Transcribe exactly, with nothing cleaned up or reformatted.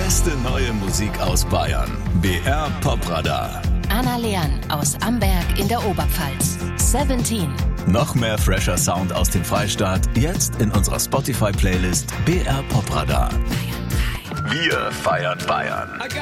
beste neue Musik aus Bayern. B R Popradar. Anna Leon aus Amberg in der Oberpfalz. Seventeen. Noch mehr fresher Sound aus dem Freistaat, jetzt in unserer Spotify-Playlist B R Popradar. Wir feiern Bayern.